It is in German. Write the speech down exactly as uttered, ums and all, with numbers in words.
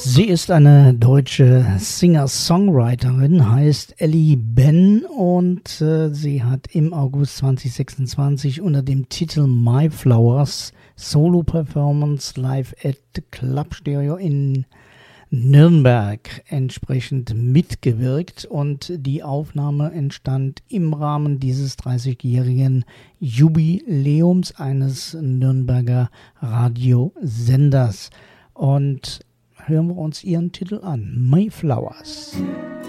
Sie ist eine deutsche Singer-Songwriterin, heißt Ellie Ben und äh, sie hat im August zwanzig sechsundzwanzig unter dem Titel My Flowers Solo-Performance live at the Club Stereo in Nürnberg entsprechend mitgewirkt und die Aufnahme entstand im Rahmen dieses dreißigjährigen Jubiläums eines Nürnberger Radiosenders. Und hören wir uns ihren Titel an, My Flowers.